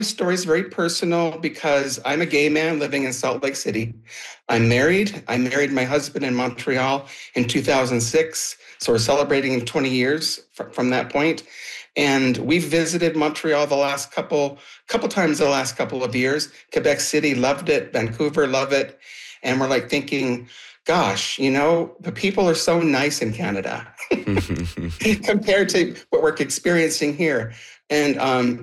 story is very personal because I'm a gay man living in Salt Lake City. I'm married. I married my husband in Montreal in 2006. So we're celebrating 20 years from that point. And we've visited Montreal the last couple times the last couple of years. Quebec City loved it. Vancouver loved it. And we're like thinking, gosh, the people are so nice in Canada compared to what we're experiencing here. And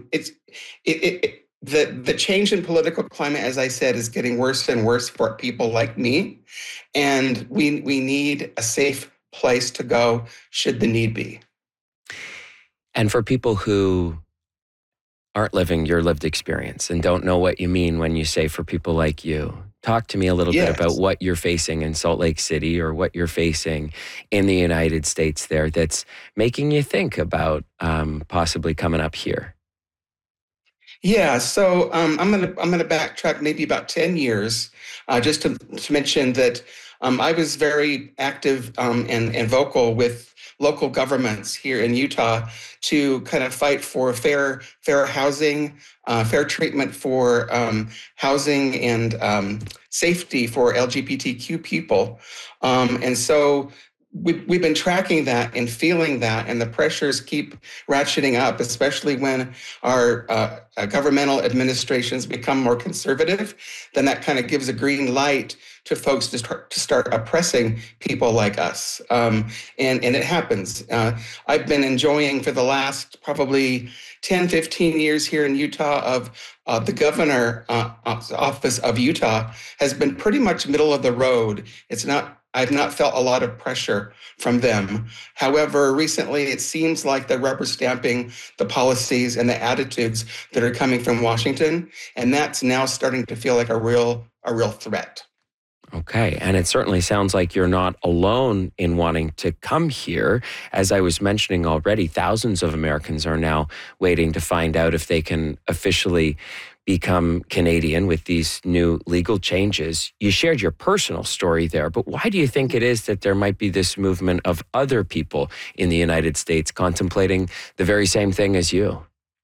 the change in political climate, as I said, is getting worse and worse for people like me. And we need a safe place to go should the need be. And for people who aren't living your lived experience and don't know what you mean when you say for people like you, talk to me a little bit about what you're facing in Salt Lake City or what you're facing in the United States there that's making you think about possibly coming up here. Yeah, so I'm gonna backtrack maybe about 10 years, just to mention that I was very active and vocal with local governments here in Utah to kind of fight for fair housing, fair treatment for housing and safety for LGBTQ people, and so. We've been tracking that and feeling that, and the pressures keep ratcheting up, especially when our governmental administrations become more conservative. Then that kind of gives a green light to folks to start oppressing people like us. And it happens. I've been enjoying for the last probably 10, 15 years here in Utah of the governor office of Utah has been pretty much middle of the road. I've not felt a lot of pressure from them. However, recently it seems like they're rubber stamping the policies and the attitudes that are coming from Washington, and that's now starting to feel like a real threat. Okay. And it certainly sounds like you're not alone in wanting to come here. As I was mentioning already, thousands of Americans are now waiting to find out if they can officially become Canadian with these new legal changes. You shared your personal story there, but why do you think it is that there might be this movement of other people in the United States contemplating the very same thing as you?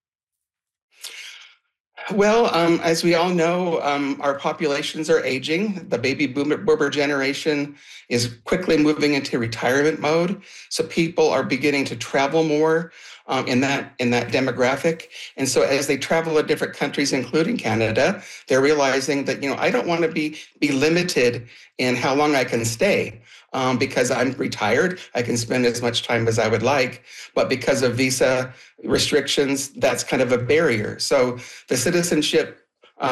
Well, as we all know, our populations are aging. The baby boomer generation is quickly moving into retirement mode. So people are beginning to travel more in that demographic. And so as they travel to different countries, including Canada, they're realizing that, I don't want to be limited in how long I can stay. Because I'm retired, I can spend as much time as I would like. But because of visa restrictions, that's kind of a barrier. So the citizenship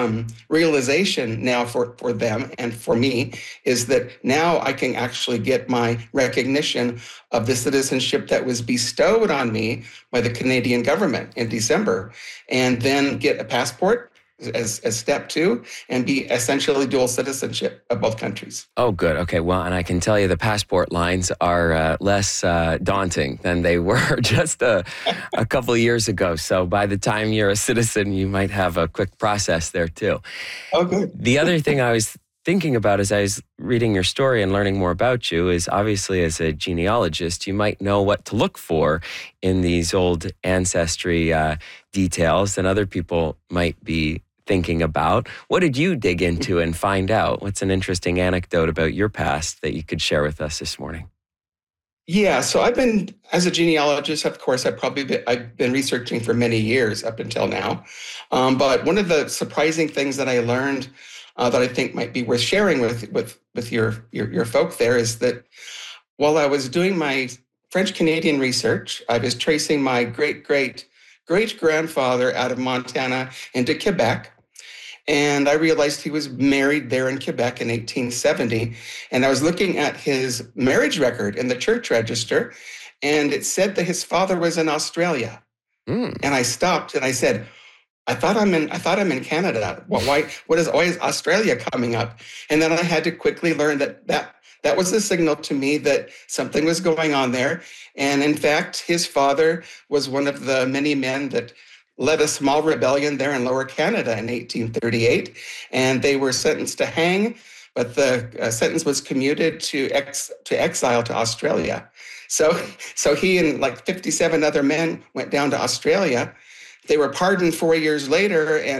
realization now for them and for me is that now I can actually get my recognition of the citizenship that was bestowed on me by the Canadian government in December, and then get a passport as step two and be essentially dual citizenship of both countries. Oh, good. Okay. Well, and I can tell you the passport lines are less daunting than they were just a couple of years ago. So by the time you're a citizen, you might have a quick process there too. Oh, good. The other thing I was thinking about as I was reading your story and learning more about you is obviously as a genealogist, you might know what to look for in these old ancestry details than other people might be thinking about. What did you dig into and find out? What's an interesting anecdote about your past that you could share with us this morning? Yeah, so I've been, as a genealogist, of course, I've been researching for many years up until now. But one of the surprising things that I learned that I think might be worth sharing with your folk there is that while I was doing my French Canadian research, I was tracing my great grandfather out of Montana into Quebec. And I realized he was married there in Quebec in 1870. And I was looking at his marriage record in the church register, and it said that his father was in Australia. And I stopped and I said, I thought I'm in Canada. Well, why is Australia coming up? And then I had to quickly learn that was a signal to me that something was going on there. And in fact, his father was one of the many men that led a small rebellion there in Lower Canada in 1838, and they were sentenced to hang, but the sentence was commuted to exile to Australia. So he and like 57 other men went down to Australia. They were pardoned 4 years later, and